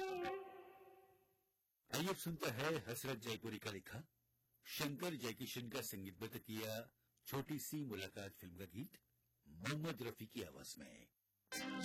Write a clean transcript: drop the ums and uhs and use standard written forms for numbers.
आइए अब सुनता है हसरत जयपुरी का लिखा, शंकर जयकिशन का संगीतबद्ध किया छोटी सी मुलाकात फिल्म का गीत मोहम्मद रफी की आवाज में।